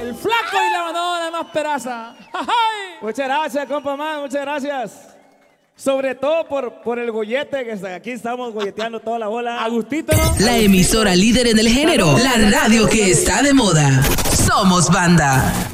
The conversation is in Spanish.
El flaco y la madonna más peraza. Muchas gracias, compa man, muchas gracias. Sobre todo por el gollete, que aquí estamos golleteando toda la bola. Agustito, ¿no? La emisora líder en el género, la radio que está de moda. Somos banda.